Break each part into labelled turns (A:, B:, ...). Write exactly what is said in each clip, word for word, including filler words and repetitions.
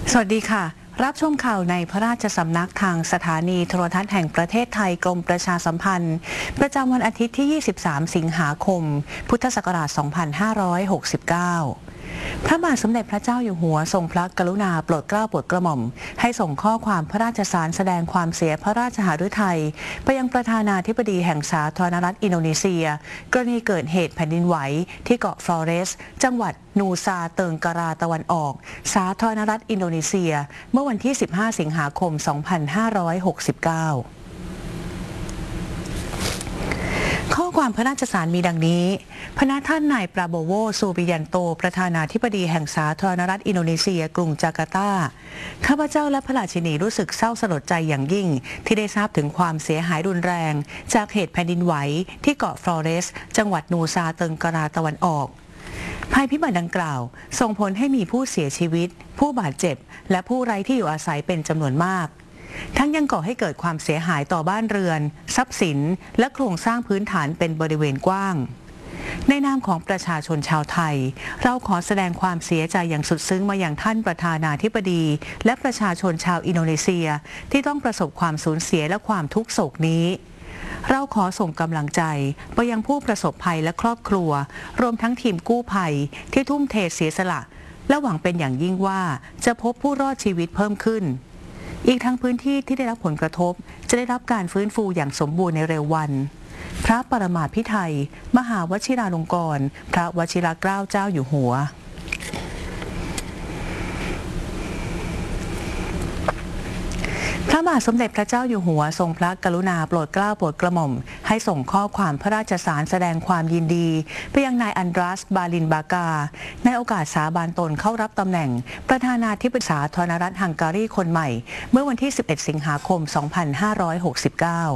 A: สวัสดีค่ะรับชมข่าวในพระราชสำนักทางสถานีโทรทัศน์แห่งประเทศไทยกรมประชาสัมพันธ์ประจำวันอาทิตย์ที่ ยี่สิบสาม สิงหาคม พุทธศักราช สองพันห้าร้อยหกสิบเก้า พระบาทสมเด็จพระเจ้าอยู่หัวทรงพระกรุณาโปรดเกล้าโปรดกระหม่อมให้ส่งข้อความพระราชสารแสดงความเสียพระราชหฤทัยไปยังประธานาธิบดีแห่งสาธารณรัฐอินโดนีเซียกรณีเกิดเหตุแผ่นดินไหวที่เกาะฟลอเรสจังหวัดนูซาเติงการาตะวันออกสาธารณรัฐอินโดนีเซียเมื่อวันที่ สิบห้า สิงหาคม สองพันห้าร้อยหกสิบเก้าข้อความพระราชสารมีดังนี้พระท่านนายปราโบโว ซูบิยันโตประธานาธิบดีแห่งสาธารณรัฐอินโดนีเซียกรุงจาการ์ตาข้าพเจ้าและพระราชินีรู้สึกเศร้าสลดใจอย่างยิ่งที่ได้ทราบถึงความเสียหายรุนแรงจากเหตุแผ่นดินไหวที่เกาะฟลอเรสจังหวัดนูซาเติงการาตะวันออกภัยพิบัติดังกล่าวส่งผลให้มีผู้เสียชีวิตผู้บาดเจ็บและผู้ไร้ที่อยู่อาศัยเป็นจำนวนมากทั้งยังก่อให้เกิดความเสียหายต่อบ้านเรือนทรัพย์สินและโครงสร้างพื้นฐานเป็นบริเวณกว้างในนามของประชาชนชาวไทยเราขอแสดงความเสียใจอย่างสุดซึ้งมาอย่างท่านประธานาธิบดีและประชาชนชาวอินโดนีเซียที่ต้องประสบความสูญเสียและความทุกข์โศกนี้เราขอส่งกำลังใจไปยังผู้ประสบภัยและครอบครัวรวมทั้งทีมกู้ภัยที่ทุ่มเทเสียสละและหวังเป็นอย่างยิ่งว่าจะพบผู้รอดชีวิตเพิ่มขึ้นอีกทั้งพื้นที่ที่ได้รับผลกระทบจะได้รับการฟื้นฟูอย่างสมบูรณ์ในเร็ววันพระปรมาภิไธยมหาวชิราลงกรณ์พระวชิรเกล้าเจ้าอยู่หัวพระบาทสมเด็จพระเจ้าอยู่หัวทรงพระกรุณาโปรดเกล้าโปรดกระหม่อมให้ส่งข้อความพระราชสารแสดงความยินดีไปยังนายอันดรัส บาลินบากาในโอกาสสาบานตนเข้ารับตำแหน่งประธานาธิบดีสาธารณรัฐฮังการีคนใหม่เมื่อวันที่ สิบเอ็ด สิงหาคม สองพันห้าร้อยหกสิบเก้า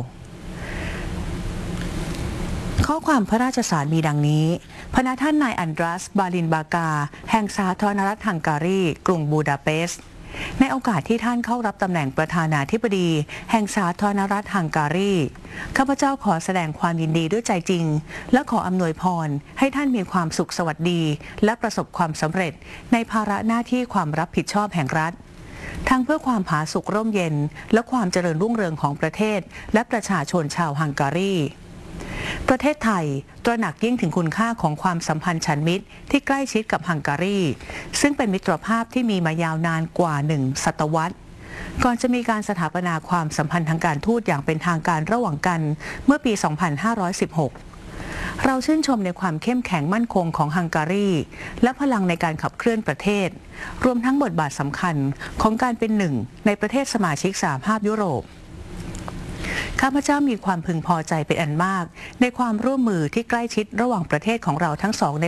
A: ข้อความพระราชสารมีดังนี้พระท่านนายอันดรัส บาลินบากาแห่งสาธารณรัฐฮังการีกรุงบูดาเปสต์ในโอกาสที่ท่านเข้ารับตำแหน่งประธานาธิบดีแห่งสาธารณรัฐฮังการีข้าพเจ้าขอแสดงความยินดีด้วยใจจริงและขออำนวยพรให้ท่านมีความสุขสวัสดีและประสบความสำเร็จในภาระหน้าที่ความรับผิดชอบแห่งรัฐทั้งเพื่อความผาสุกร่มเย็นและความเจริญรุ่งเรืองของประเทศและประชาชนชาวฮังการีประเทศไทยตระหนักยิ่งถึงคุณค่าของความสัมพันธ์ฉันมิตรที่ใกล้ชิดกับฮังการีซึ่งเป็นมิตรภาพที่มีมายาวนานกว่าหนึ่งศตวรรษก่อนจะมีการสถาปนาความสัมพันธ์ทางการทูตอย่างเป็นทางการระหว่างกันเมื่อปี สองพันห้าร้อยสิบหก เราชื่นชมในความเข้มแข็งมั่นคงของฮังการีและพลังในการขับเคลื่อนประเทศรวมทั้งบทบาทสำคัญของการเป็นหนึ่งในประเทศสมาชิกสหภาพยุโรปข้าพเจ้ามีความพึงพอใจเป็นอันมากในความร่วมมือที่ใกล้ชิดระหว่างประเทศของเราทั้งสองใน